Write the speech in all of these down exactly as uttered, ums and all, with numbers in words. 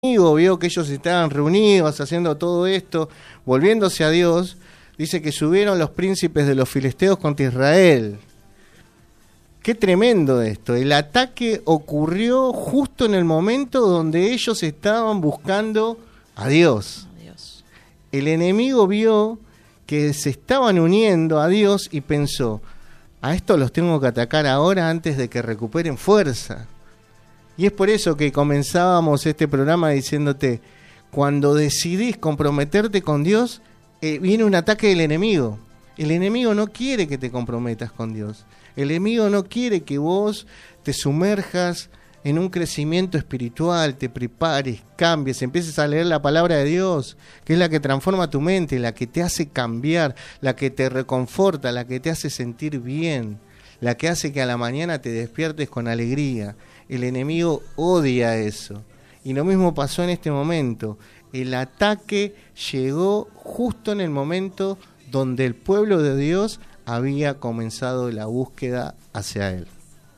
vio que ellos estaban reunidos haciendo todo esto, volviéndose a Dios, dice que subieron los príncipes de los filisteos contra Israel. Qué tremendo esto. El ataque ocurrió justo en el momento donde ellos estaban buscando a Dios. Dios. El enemigo vio que se estaban uniendo a Dios y pensó, a estos los tengo que atacar ahora antes de que recuperen fuerza. Y es por eso que comenzábamos este programa diciéndote, cuando decidís comprometerte con Dios, eh, viene un ataque del enemigo. El enemigo no quiere que te comprometas con Dios. El enemigo no quiere que vos te sumerjas en un crecimiento espiritual, te prepares, cambies, empieces a leer la palabra de Dios, que es la que transforma tu mente, la que te hace cambiar, la que te reconforta, la que te hace sentir bien, la que hace que a la mañana te despiertes con alegría. El enemigo odia eso. Y lo mismo pasó en este momento. El ataque llegó justo en el momento donde el pueblo de Dios había comenzado la búsqueda hacia Él.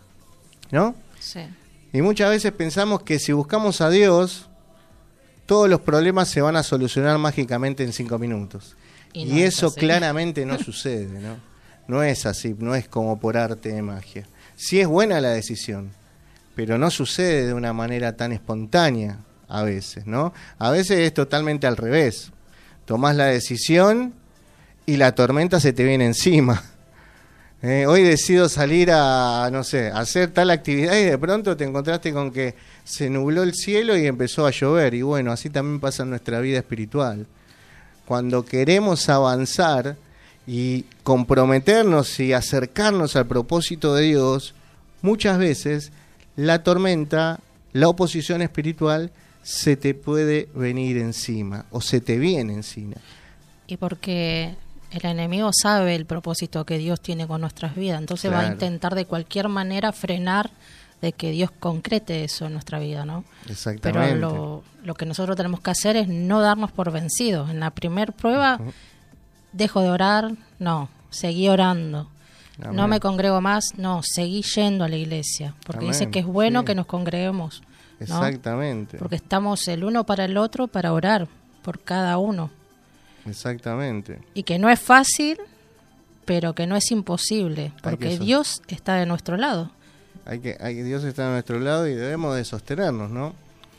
¿No? Sí. Y muchas veces pensamos que si buscamos a Dios, todos los problemas se van a solucionar mágicamente en cinco minutos. Y, no y eso claramente no sucede, ¿no? No es así, no es como por arte de magia. Sí es buena la decisión, pero no sucede de una manera tan espontánea a veces, ¿no? A veces es totalmente al revés. Tomás la decisión y la tormenta se te viene encima. Eh, hoy decido salir a, no sé, a hacer tal actividad y de pronto te encontraste con que se nubló el cielo y empezó a llover. Y bueno, así también pasa en nuestra vida espiritual. Cuando queremos avanzar y comprometernos y acercarnos al propósito de Dios, muchas veces la tormenta, la oposición espiritual, se te puede venir encima o se te viene encima. Y porque el enemigo sabe el propósito que Dios tiene con nuestras vidas, entonces claro, va a intentar de cualquier manera frenar de que Dios concrete eso en nuestra vida, ¿no? Exactamente. Pero lo, lo que nosotros tenemos que hacer es no darnos por vencidos. En la primer prueba, uh-huh. dejo de orar, no, seguí orando. Amén. No me congrego más, no, seguí yendo a la iglesia, porque Amén. Dice que es bueno sí. que nos congreguemos, ¿no? Exactamente. Porque estamos el uno para el otro para orar por cada uno. Exactamente. Y que no es fácil, pero que no es imposible, porque Dios está de nuestro lado. Hay que, hay, Dios está de nuestro lado y debemos de sostenernos, ¿no?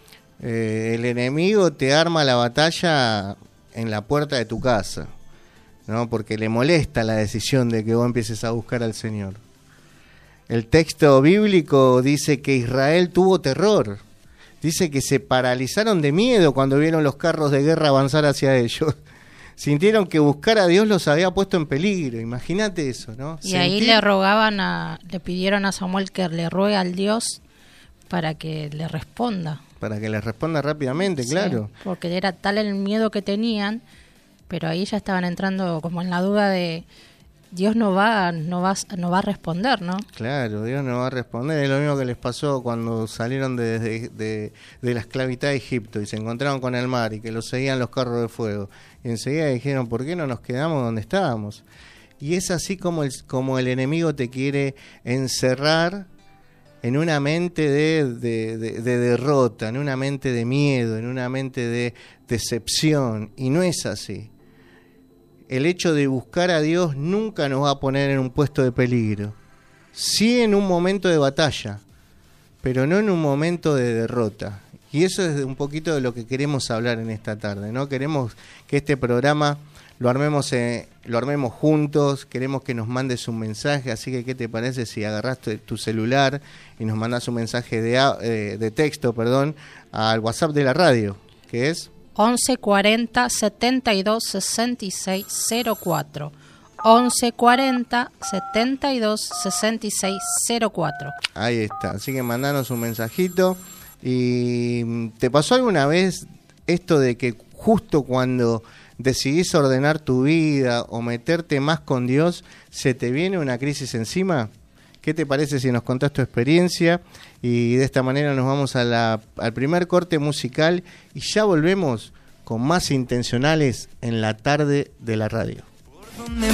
Eh, el enemigo te arma la batalla en la puerta de tu casa, ¿no? Porque le molesta la decisión de que vos empieces a buscar al Señor. El texto bíblico dice que Israel tuvo terror. Dice que se paralizaron de miedo cuando vieron los carros de guerra avanzar hacia ellos. Sintieron que buscar a Dios los había puesto en peligro. Imagínate eso, ¿no? Y Sentir... ahí le rogaban, a, le pidieron a Samuel que le ruegue al Dios para que le responda. Para que le responda rápidamente, sí, claro. Porque era tal el miedo que tenían, pero ahí ya estaban entrando como en la duda de Dios no va, no va, no va a responder, ¿no? Claro, Dios no va a responder. Es lo mismo que les pasó cuando salieron de, de, de, de la esclavitud de Egipto y se encontraron con el mar y que los seguían los carros de fuego. Y enseguida dijeron, ¿por qué no nos quedamos donde estábamos? Y es así como el, como el enemigo te quiere encerrar en una mente de, de, de, de derrota, en una mente de miedo, en una mente de decepción. Y no es así. El hecho de buscar a Dios nunca nos va a poner en un puesto de peligro. Sí en un momento de batalla, pero no en un momento de derrota. Y eso es un poquito de lo que queremos hablar en esta tarde, ¿no? Queremos que este programa lo armemos, eh, lo armemos juntos, queremos que nos mandes un mensaje, así que ¿qué te parece si agarrás tu, tu celular y nos mandás un mensaje de, eh, de texto, perdón, al WhatsApp de la radio, que es once cuarenta setenta y dos sesenta y seis cero cuatro. once cuarenta setenta y dos sesenta y seis cero cuatro. Ahí está, así que mandanos un mensajito. ¿Y te pasó alguna vez esto de que justo cuando decidís ordenar tu vida o meterte más con Dios, se te viene una crisis encima? ¿Qué te parece si nos contás tu experiencia? Y de esta manera nos vamos a la, al primer corte musical y ya volvemos con más Intencionales en la tarde de la radio. ¿Por dónde